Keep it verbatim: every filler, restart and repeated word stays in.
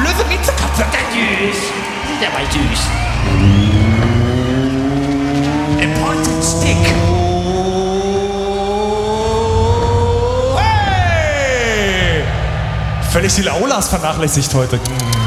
fabulöse Mietzekatze. Der süß. Der war süß. A pointed stick. Hey! Völlig die Laulas vernachlässigt heute.